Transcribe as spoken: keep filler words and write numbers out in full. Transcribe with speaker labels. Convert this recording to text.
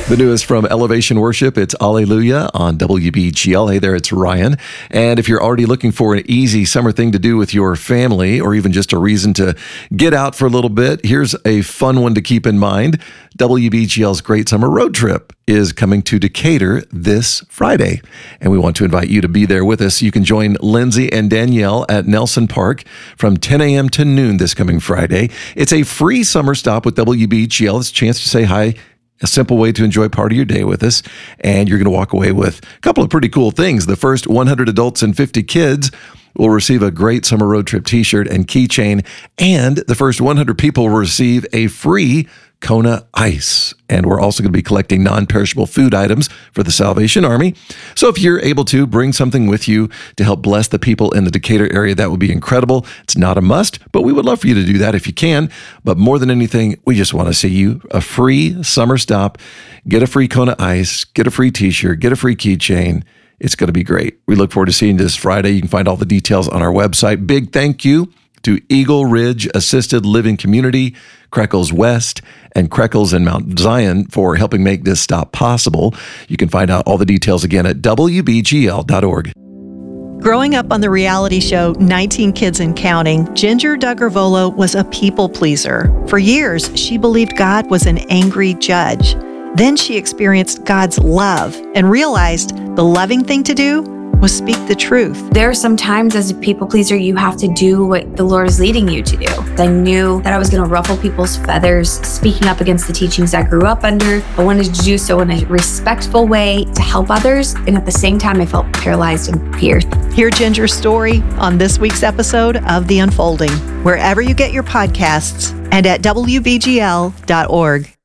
Speaker 1: The newest from Elevation Worship, it's Alleluia on W B G L. Hey there, it's Ryan. And if you're already looking for an easy summer thing to do with your family, or even just a reason to get out for a little bit, here's a fun one to keep in mind. W B G L's Great Summer Road Trip is coming to Decatur this Friday, and we want to invite you to be there with us. You can join Lindsay and Danielle at Nelson Park from ten a.m. to noon this coming Friday. It's a free summer stop with W B G L. It's a chance to say hi, a simple way to enjoy part of your day with us, and you're going to walk away with a couple of pretty cool things. The first one hundred adults and fifty kids will receive a Great Summer Road Trip t-shirt and keychain, and the first one hundred people will receive a free Kona Ice. And we're also going to be collecting non-perishable food items for the Salvation Army. So if you're able to bring something with you to help bless the people in the Decatur area, that would be incredible. It's not a must, but we would love for you to do that if you can. But more than anything, we just want to see you a free summer stop, get a free Kona Ice, get a free t-shirt, get a free keychain. It's going to be great. We look forward to seeing you this Friday. You can find all the details on our website. Big thank you to Eagle Ridge Assisted Living Community, Creckles West, and Creckles in Mount Zion for helping make this stop possible. You can find out all the details again at W B G L dot org.
Speaker 2: Growing up on the reality show nineteen Kids and Counting, Ginger Duggarvolo was a people pleaser. For years, she believed God was an angry judge. Then she experienced God's love and realized the loving thing to do was speak the truth.
Speaker 3: There are some times as a people pleaser, you have to do what the Lord is leading you to do. I knew that I was going to ruffle people's feathers, speaking up against the teachings I grew up under. I wanted to do so in a respectful way to help others. And at the same time, I felt paralyzed and feared.
Speaker 2: Hear Ginger's story on this week's episode of The Unfolding, wherever you get your podcasts and at W B G L dot org.